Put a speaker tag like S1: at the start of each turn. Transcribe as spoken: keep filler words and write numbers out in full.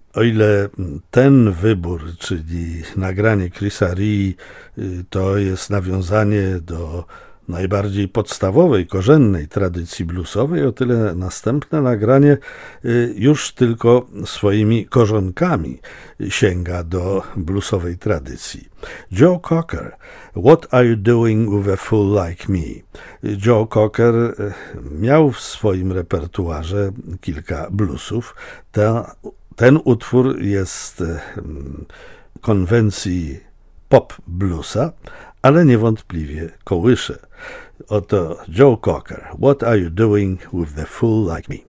S1: O ile ten wybór, czyli nagranie Chrisa Rii, to jest nawiązanie do najbardziej podstawowej, korzennej tradycji bluesowej, o tyle następne nagranie już tylko swoimi korzonkami sięga do bluesowej tradycji. Joe Cocker, What Are You Doing With a Fool Like Me? Joe Cocker miał w swoim repertuarze kilka bluesów. Ta, ten utwór jest konwencji pop bluesa, ale niewątpliwie kołysze. Oto Joe Cocker, What Are You Doing With a Fool Like Me?